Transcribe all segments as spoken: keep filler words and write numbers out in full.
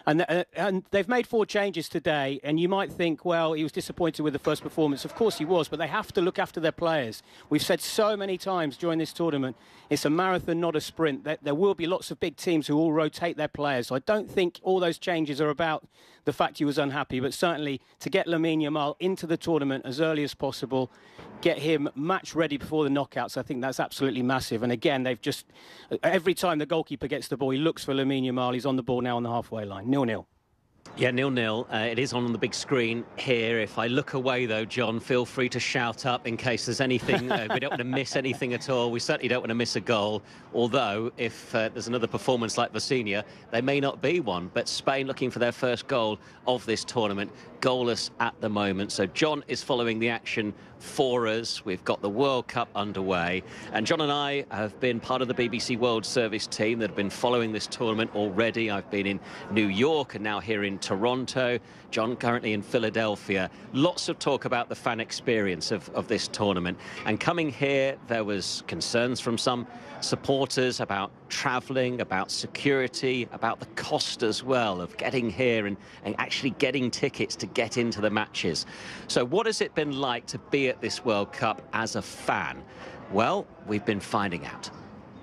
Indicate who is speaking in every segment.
Speaker 1: And, uh, and they've made four changes today, and you might think, well, he was disappointed with the first performance. Of course he was, but they have to look after their players. We've said so many times during this tournament, it's a marathon, not a sprint. There, there will be lots of big teams who will rotate their players. So I don't think all those changes are about the fact he was unhappy, but certainly to get Lamine Yamal into the tournament as early as possible, get him match ready before the knockouts, I think that's absolutely massive. And again, they've just, every time the goalkeeper gets the ball, he looks for Lamine Yamal. He's on the ball now on the halfway line. nil-nil.
Speaker 2: Yeah, nil-nil. Uh, it is on the big screen here. If I look away, though, John, feel free to shout up in case there's anything. Uh, we don't want to miss anything at all. We certainly don't want to miss a goal. Although, if uh, there's another performance like Vicinha, there may not be one. But Spain looking for their first goal of this tournament, goalless at the moment. So John is following the action for us. We've got the World Cup underway. And John and I have been part of the B B C World Service team that have been following this tournament already. I've been in New York and now here in Toronto. John currently in Philadelphia. Lots of talk about the fan experience of, of this tournament. And coming here, there was concerns from some supporters about travelling, about security, about the cost as well of getting here and, and actually getting tickets to get into the matches. So what has it been like to be at this World Cup as a fan? Well, we've been finding out.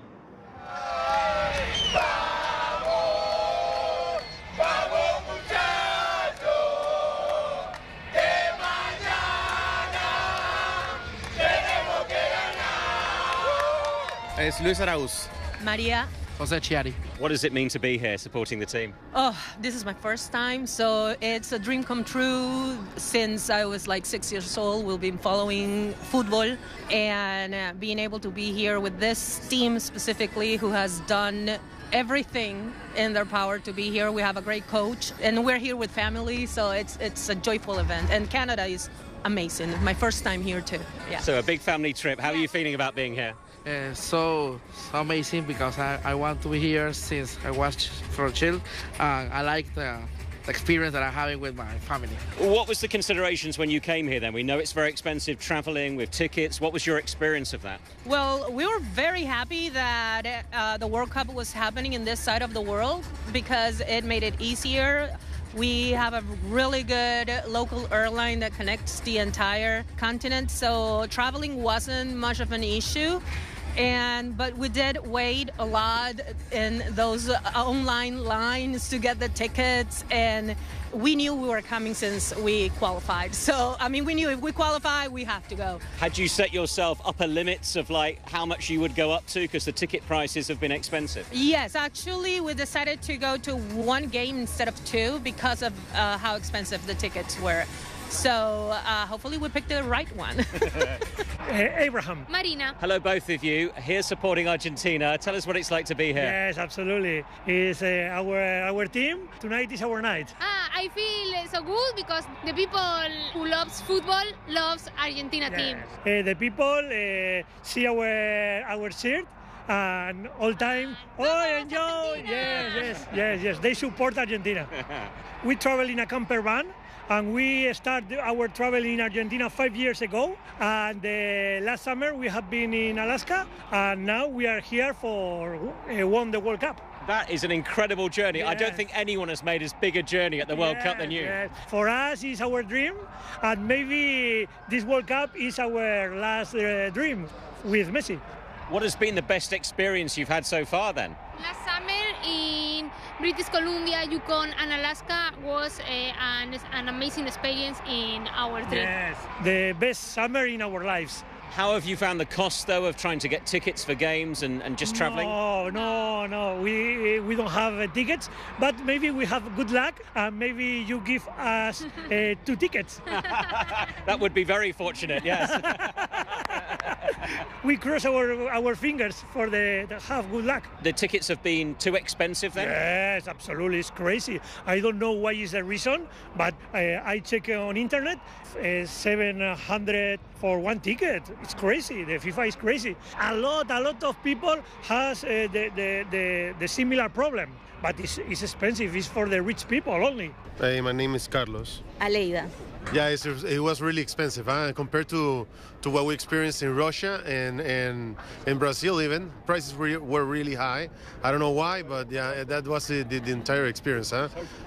Speaker 3: It's Luis Arauz.
Speaker 4: Maria.
Speaker 3: Jose Chiari.
Speaker 2: What does it mean to be here supporting the team?
Speaker 4: Oh, this is my first time, so it's a dream come true. Since I was like six years old, we've been following football, and uh, being able to be here with this team specifically who has done everything in their power to be here. We have a great coach, and we're here with family, so it's it's a joyful event. And Canada is amazing. My first time here too. Yeah.
Speaker 2: So a big family trip. How are you feeling about being here?
Speaker 3: Uh, so, so amazing because I, I want to be here since I was from Chile. Uh, I like the, the experience that I'm having with my family.
Speaker 2: What was the considerations when you came here then? We know it's very expensive travelling with tickets. What was your experience of that?
Speaker 4: Well, we were very happy that uh, the World Cup was happening in this side of the world because it made it easier. We have a really good local airline that connects the entire continent, so traveling wasn't much of an issue. And but we did wait a lot in those online lines to get the tickets, and we knew we were coming since we qualified. So, I mean, we knew if we qualify, we have to go.
Speaker 2: Had you set yourself upper limits of like how much you would go up to, because the ticket prices have been expensive?
Speaker 4: Yes, actually, we decided to go to one game instead of two because of uh, how expensive the tickets were. So uh, hopefully we picked the right one.
Speaker 5: Abraham.
Speaker 6: Marina.
Speaker 2: Hello, both of you. Here supporting Argentina. Tell us what it's like to be here.
Speaker 5: Yes, absolutely. It's uh, our our team. Tonight is our night.
Speaker 6: Ah, I feel so good because the people who loves football loves Argentina
Speaker 5: yes.
Speaker 6: team.
Speaker 5: Uh, the people uh, see our our shirt. And all time, oh, enjoy! Yes, yes, yes, yes. They support Argentina. We travel in a camper van, and we started our travel in Argentina five years ago. And uh, last summer we have been in Alaska, and now we are here for uh, won the World Cup.
Speaker 2: That is an incredible journey.
Speaker 5: Yes.
Speaker 2: I don't think anyone has made as big a journey at the World
Speaker 5: yes,
Speaker 2: Cup than you.
Speaker 5: Yes. For us, it's our dream, and maybe this World Cup is our last uh, dream with Messi.
Speaker 2: What has been the best experience you've had so far then?
Speaker 6: Last summer in British Columbia, Yukon and Alaska was uh, an, an amazing experience in our trip.
Speaker 5: Yes, the best summer in our lives.
Speaker 2: How have you found the cost, though, of trying to get tickets for games and, and just travelling?
Speaker 5: No, no, no. We we don't have uh, tickets, but maybe we have good luck, and maybe you give us uh, two tickets.
Speaker 2: That would be very fortunate, yes.
Speaker 5: We cross our our fingers for the, the have good luck.
Speaker 2: The tickets have been too expensive then?
Speaker 5: Yes, absolutely. It's crazy. I don't know what is the reason, but uh, I check on internet, uh, seven hundred for one ticket. It's crazy. The FIFA is crazy. A lot, a lot of people has uh, the, the, the, the similar problem, but it's, it's expensive. It's for the rich people only.
Speaker 7: Hey, my name is Carlos.
Speaker 8: Aleida.
Speaker 7: Yeah, it's, it was really expensive huh? compared to, to what we experienced in Russia and, and in Brazil even. Prices were, were really high. I don't know why, but yeah, that was the, the, the entire experience. Huh?